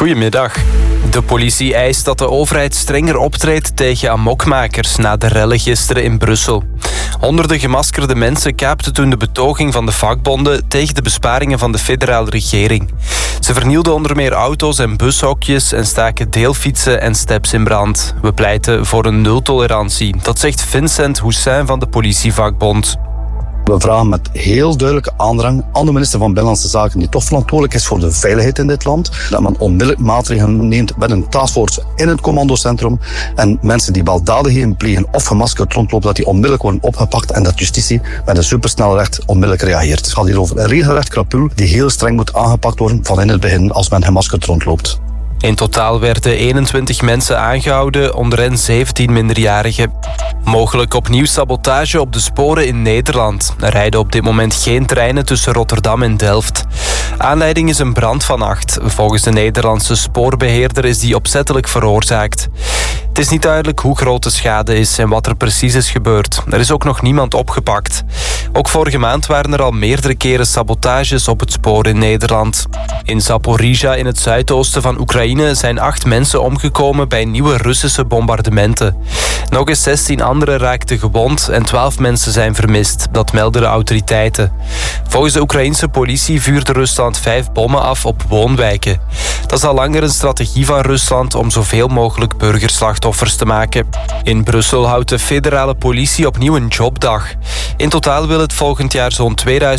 Goedemiddag. De politie eist dat de overheid strenger optreedt tegen amokmakers na de rellen gisteren in Brussel. Honderden gemaskerde mensen kaapten toen de betoging van de vakbonden tegen de besparingen van de federale regering. Ze vernielden onder meer auto's en bushokjes en staken deelfietsen en steps in brand. We pleiten voor een nultolerantie. Dat zegt Vincent Houssin van de politievakbond. We vragen met heel duidelijke aandrang aan de minister van Binnenlandse Zaken, die toch verantwoordelijk is voor de veiligheid in dit land, dat men onmiddellijk maatregelen neemt met een taskforce in het commandocentrum en mensen die baldadigheden plegen of gemaskerd rondlopen, dat die onmiddellijk worden opgepakt en dat justitie met een supersnel recht onmiddellijk reageert. Het gaat hier over een regelrecht krapul die heel streng moet aangepakt worden van in het begin als men gemaskerd rondloopt. In totaal werden 21 mensen aangehouden, onder hen 17 minderjarigen. Mogelijk opnieuw sabotage op de sporen in Nederland. Er rijden op dit moment geen treinen tussen Rotterdam en Delft. Aanleiding is een brand vannacht. Volgens de Nederlandse spoorbeheerder is die opzettelijk veroorzaakt. Het is niet duidelijk hoe groot de schade is en wat er precies is gebeurd. Er is ook nog niemand opgepakt. Ook vorige maand waren er al meerdere keren sabotages op het spoor in Nederland. In Zaporizhzhia in het zuidoosten van Oekraïne zijn 8 mensen omgekomen bij nieuwe Russische bombardementen. Nog eens 16 anderen raakten gewond en 12 mensen zijn vermist. Dat melden de autoriteiten. Volgens de Oekraïnse politie vuurde Rusland 5 bommen af op woonwijken. Dat is al langer een strategie van Rusland om zoveel mogelijk burgerslachtoffers te maken. In Brussel houdt de federale politie opnieuw een jobdag. In totaal wil het volgend jaar zo'n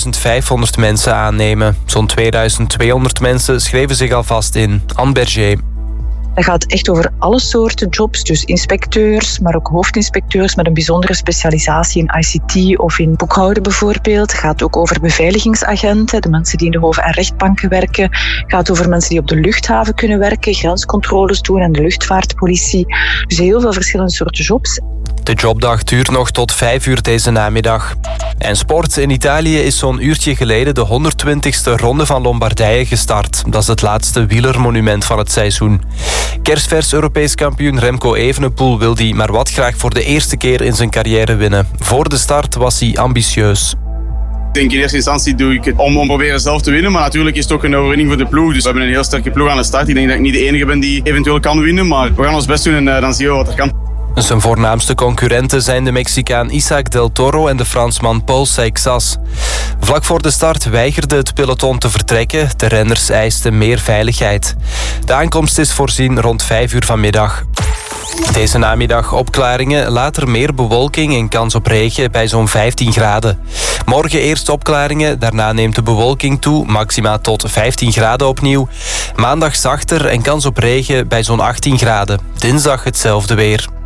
2500 mensen aannemen. Zo'n 2200 mensen schreven zich alvast in. Anne Berger. Dat gaat echt over alle soorten jobs, dus inspecteurs, maar ook hoofdinspecteurs met een bijzondere specialisatie in ICT of in boekhouden bijvoorbeeld. Het gaat ook over beveiligingsagenten, de mensen die in de hoven- en rechtbanken werken. Het gaat over mensen die op de luchthaven kunnen werken, grenscontroles doen en de luchtvaartpolitie. Dus heel veel verschillende soorten jobs. De jobdag duurt nog tot 5 uur deze namiddag. En sport. In Italië is zo'n uurtje geleden de 120ste ronde van Lombardije gestart. Dat is het laatste wielermonument van het seizoen. Kerstvers Europees kampioen Remco Evenepoel wil die maar wat graag voor de eerste keer in zijn carrière winnen. Voor de start was hij ambitieus. Ik denk in eerste instantie doe ik het om proberen zelf te winnen, maar natuurlijk is het ook een overwinning voor de ploeg. Dus we hebben een heel sterke ploeg aan de start. Ik denk dat ik niet de enige ben die eventueel kan winnen, maar we gaan ons best doen en dan zien we wat er kan. Zijn voornaamste concurrenten zijn de Mexicaan Isaac Del Toro en de Fransman Paul Seixas. Vlak voor de start weigerde het peloton te vertrekken. De renners eisten meer veiligheid. De aankomst is voorzien rond 5 uur vanmiddag. Deze namiddag opklaringen, later meer bewolking en kans op regen bij zo'n 15 graden. Morgen eerst opklaringen, daarna neemt de bewolking toe, maxima tot 15 graden opnieuw. Maandag zachter en kans op regen bij zo'n 18 graden. Dinsdag hetzelfde weer.